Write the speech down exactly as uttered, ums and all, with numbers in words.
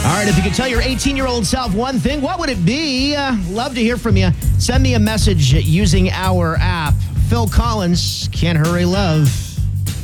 All right, if you could tell your eighteen-year-old self one thing, what would it be? Uh, love to hear from you. Send me a message using our app. Phil Collins, Can't Hurry Love.